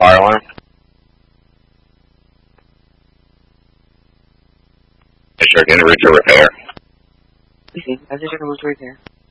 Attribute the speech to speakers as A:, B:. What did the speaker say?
A: fire alarm? Is there going to repair?
B: I think it was right there.